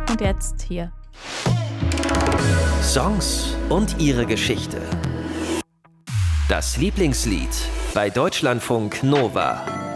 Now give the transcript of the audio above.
Und jetzt hier. Songs und ihre Geschichte. Das Lieblingslied bei Deutschlandfunk Nova.